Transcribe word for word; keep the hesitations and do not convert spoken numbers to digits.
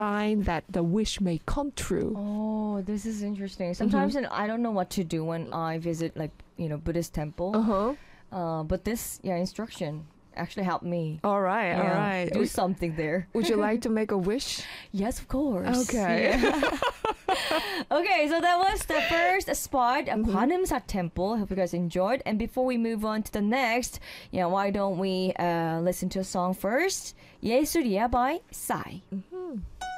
sign that the wish may come true. Oh, this is interesting. Sometimes mm-hmm. I don't know what to do when I visit like, you know, Buddhist temple. Uh-huh. Uh, but this yeah instruction actually helped me. All right, yeah, all right. Do would, something there. Would you like to make a wish? Yes, of course. Okay. Yeah. Okay, so that was the first spot, mm-hmm. Gwanimsa Temple. Hope you guys enjoyed. And before we move on to the next, yeah, why don't we uh, listen to a song first? 예술이야 by Psy. Mm-hmm.